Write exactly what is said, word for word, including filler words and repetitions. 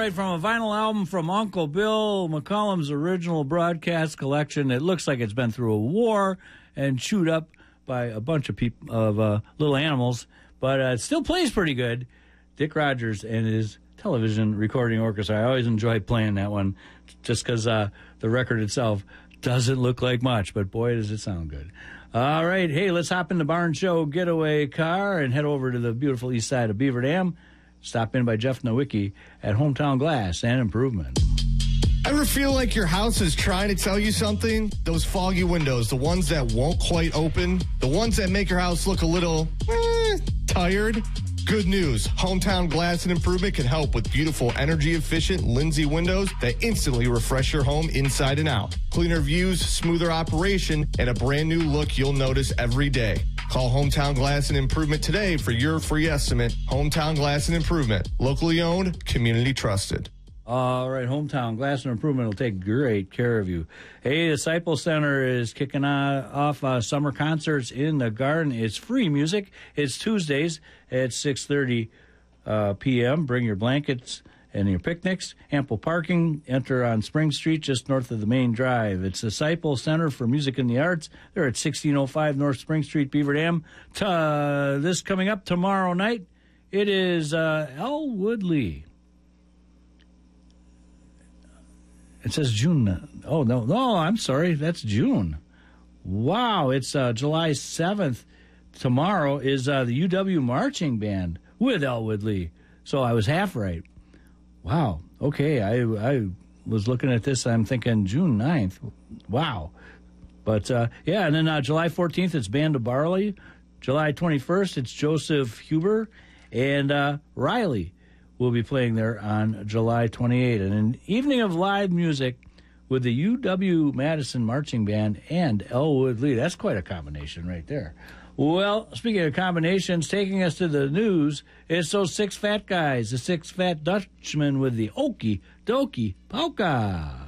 right, from a vinyl album from Uncle Bill McCollum's original broadcast collection. It looks like it's been through a war and chewed up by a bunch of people, of uh, little animals, but uh, it still plays pretty good. Dick Rogers and his television recording orchestra. I always enjoy playing that one just because uh, the record itself doesn't look like much, but boy, does it sound good. All right, hey, let's hop in the Barn Show getaway car and head over to the beautiful east side of Beaver Dam. Stop in by Jeff Nowicki at Hometown Glass and Improvement. Ever feel like your house is trying to tell you something? Those foggy windows, the ones that won't quite open, the ones that make your house look a little eh, tired? Good news. Hometown Glass and Improvement can help with beautiful, energy-efficient Lindsay windows that instantly refresh your home inside and out. Cleaner views, smoother operation, and a brand new look you'll notice every day. Call Hometown Glass and Improvement today for your free estimate. Hometown Glass and Improvement. Locally owned, community trusted. All right, Hometown Glass and Improvement will take great care of you. Hey, the Disciple Center is kicking off uh, summer concerts in the garden. It's free music. It's Tuesdays at six thirty uh, p.m. Bring your blankets and your picnics. Ample parking. Enter on Spring Street, just north of the main drive. It's the Disciple Center for Music and the Arts. They're at sixteen oh five North Spring Street, Beaver Dam. T- uh, this coming up tomorrow night, it is uh, Elwood Lee. It says June. Oh, no, no, I'm sorry. That's June. Wow, it's uh, July seventh. Tomorrow is uh, the U W Marching Band with Elwood Lee. So I was half right. Wow. Okay, I I was looking at this. I'm thinking June ninth. Wow. But, uh, yeah, and then uh, July fourteenth, it's Band of Barley. July twenty-first, it's Joseph Huber. And uh, Riley will be playing there on July twenty-eighth. And an evening of live music with the U W Madison Marching Band and Elwood Lee. That's quite a combination right there. Well, speaking of combinations, taking us to the news, it's those six fat guys, the six fat Dutchmen with the Okie Dokie Polka.